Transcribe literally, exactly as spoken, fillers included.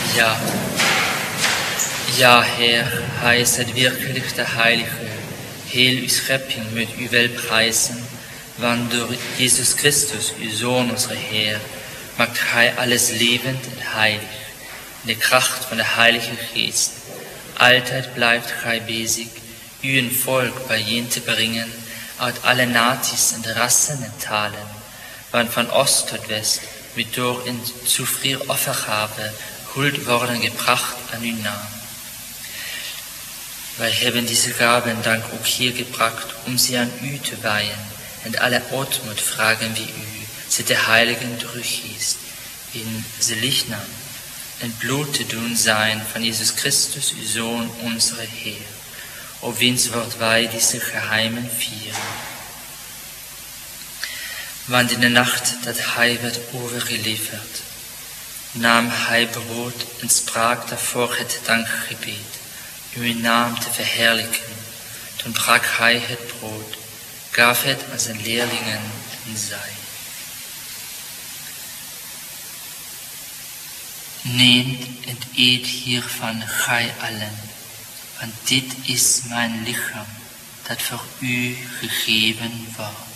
Ja, ja, Herr, heißet wirklich der Heilige, heel u schepping met u wel prijzen, want door Jesus Christus, uw Zoon, onze Heer, maakt Hij alles levend en heilig. In de kracht van de Heilige Geest, altijd blijft Gij bezig, u een volk bijeen te brengen, uit alle naties en rassen en talen, want van oost tot west wird door een zufrier Offergabe Huld worden gebracht an uw naam. Wij hebben deze gaben dank ook hier gebracht, um sie an u te weihen, en alle Ootmoed vragen wie u, ze de Heiligen teruggeest, in ze lichaam en bloed te doen zijn van Jesus Christus, uw Zoon, onze Heer. Op wiens woord wij deze geheimen vieren. Want in de nacht dat hij werd overgeleverd, nam hij brood en sprak daarvoor het dankgebed, uw naam te verheerlijken. Toen brak hij het brood, gaf het aan zijn leerlingen en zei: Neemt en eet hiervan gij allen, want dit is mijn lichaam, dat voor u gegeven wordt.